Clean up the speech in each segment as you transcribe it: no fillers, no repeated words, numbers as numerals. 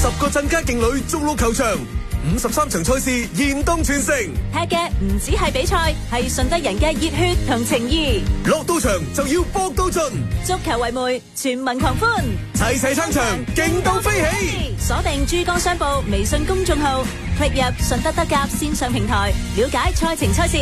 10個鎮街勁旅逐鹿球場，53場賽事現當全城。 踢嘅唔止係比賽，係順德人嘅熱血同情誼。 落到場就要搏到盡， 足球為媒，全民狂歡， 齊齊撐場，勁到飛起。 鎖定珠江商報微信公眾號，click入順德德甲線上平台，了解賽程賽事。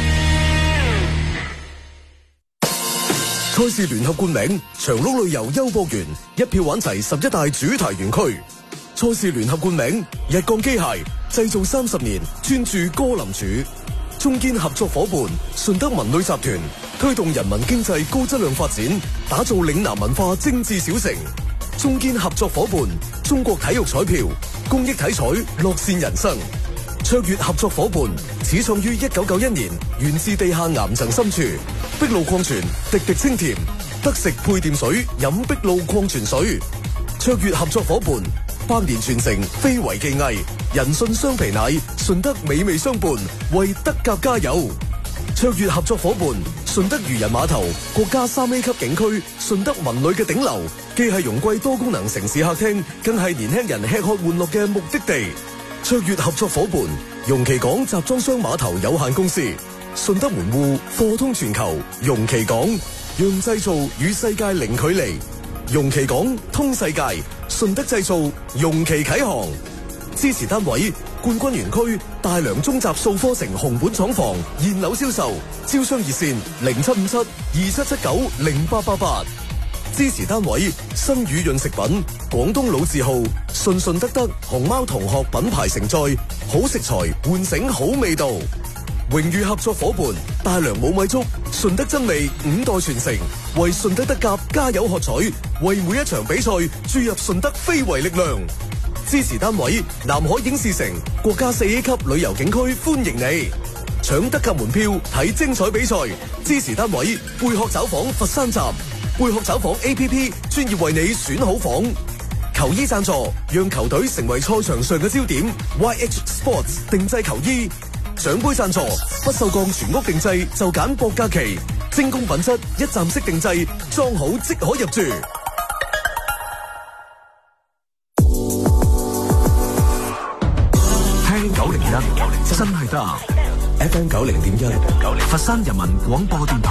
賽事聯合冠名長鹿旅遊優博園，一票玩齊11大主題園區。賽事聯合冠名日鋼機械，製造30年，專注歌林柱。中堅合作伙伴順德文旅集團，推動人民經濟高質量發展，打造嶺南文化精緻小城。中堅合作伙伴中國體育彩票，公益體彩，樂善人生。卓越合作伙伴始創於1991年，源自地下岩層深處。碧露礦泉，滴滴清甜，得食配電水，飲碧露礦泉水。卓越合作伙伴百年傳承，非遺技藝，人信雙皮奶，順德美味相伴，為德甲加油。卓越合作伙伴順德漁人碼頭，國家3A 級景區，順德文旅嘅頂流，既係容桂多功能城市客廳，更係年輕人吃喝玩樂嘅目的地。卓越合作伙伴容其港集裝箱碼頭有限公司，順德門戶貨通全球，容其港讓製造與世界零距離，容其港通世界，順德製造容其啟航。支持單位冠軍園區大良中集數科城紅本廠房現樓銷售，招商熱線075727790888。支持單位新宇潤食品廣東老字號順順德德熊貓同學品牌承載，好食材喚醒好味道。榮譽合作伙伴大良冇米粥，順德真味5代傳承，為順德德甲加油喝彩，為每一場比賽注入順德非遺力量。支持單位南海影視城國家4A 級旅遊景區歡迎你，搶德甲門票睇精彩比賽。支持單位貝殼找房佛山站，貝殼找房 APP 專業為你選好房。球衣贊助讓球隊成為賽場上嘅焦點， YH Sports 定製球衣。獎杯贊助不鏽鋼全屋定製就揀博嘉祺，精工品質一站式定製，裝好即可入住。 聽901真係得 FM 90.1，佛山人民廣播電台。